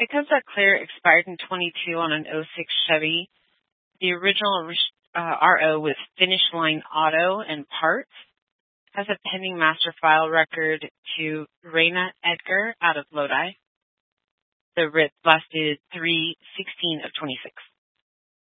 It comes out clear, expired in 22 on an '06 Chevy. The original RO with Finish Line Auto and Parts. Has a pending master file record to Raina Edgar out of Lodi. The writ lasted 3/16 of 26.